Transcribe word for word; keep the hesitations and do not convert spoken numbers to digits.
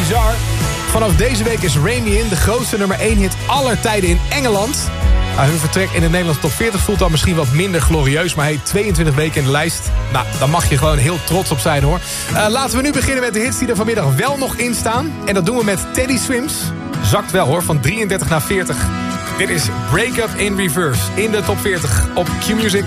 bizar. Vanaf deze week is Rein Me In de grootste nummer één hit aller tijden in Engeland. Nou, hun vertrek in de Nederlandse top veertig voelt dan misschien wat minder glorieus, maar hey, tweeëntwintig weken in de lijst. Nou, daar mag je gewoon heel trots op zijn, hoor. Uh, laten we nu beginnen met de hits die er vanmiddag wel nog in staan. En dat doen we met Teddy Swims. Zakt wel, hoor, van drieëndertig naar veertig. Dit is Break Up in Reverse in de top veertig op Q-Music.